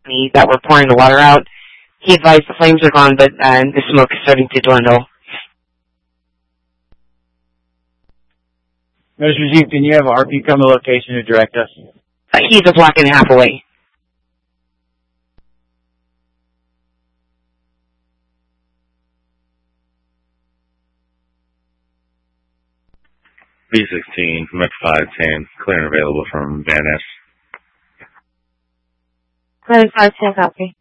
that were pouring the water out. He advised the flames are gone, but the smoke is starting to dwindle. Notice received, can you have RP come to location to direct us? He's a block and a half away. B-16, Mech 510, clear and available from Van Ness. Clear 510, copy.